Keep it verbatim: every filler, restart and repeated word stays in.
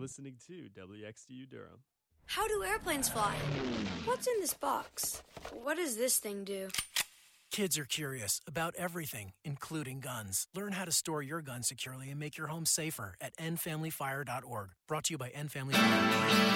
listening to W X D U Durham. How do airplanes fly? What's in this box? What does this thing do? Kids are curious about everything, including guns. Learn how to store your gun securely and make your home safer at end family fire dot org. Brought to you by End Family Fire.